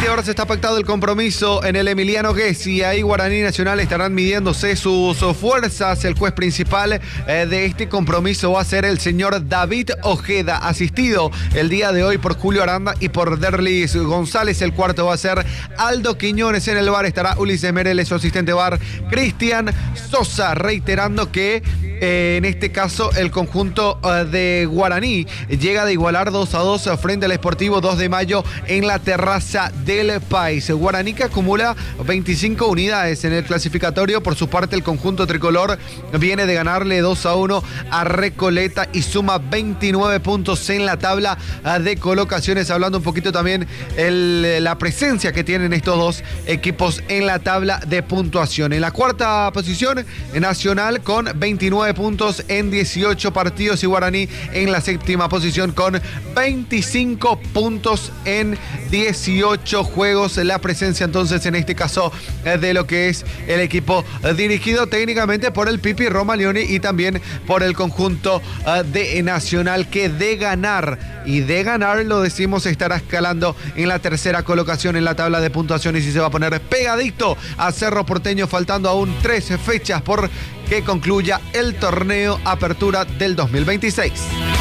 20 horas está pactado el compromiso en el Emiliano Gessi. Ahí Guaraní Nacional estarán midiéndose sus fuerzas. El juez principal de este compromiso va a ser el señor David Ojeda, asistido el día de hoy por Julio Aranda y por Derlis González. El cuarto va a ser Aldo Quiñones. En el bar estará Ulises Mereles, su asistente bar Cristian Sosa, reiterando que en este caso el conjunto de Guaraní llega de igualar 2-2 frente al Sportivo 2 de Mayo en la terraza del país. Guaraní que acumula 25 unidades en el clasificatorio. Por su parte, el conjunto tricolor viene de ganarle 2-1 a Recoleta y suma 29 puntos en la tabla de colocaciones. Hablando un poquito también la presencia que tienen estos dos equipos en la tabla de puntuación. En la cuarta posición, Nacional con 29 puntos en 18 partidos y Guaraní en la séptima posición con 25 puntos en 18 juegos. La presencia entonces en este caso de lo que es el equipo dirigido técnicamente por el Pipi Romagnoli y también por el conjunto de Nacional, que de ganar, y de ganar lo decimos, estará escalando en la tercera colocación en la tabla de puntuaciones y se va a poner pegadito a Cerro Porteño, faltando aún 3 fechas por que concluya el torneo Apertura del 2026.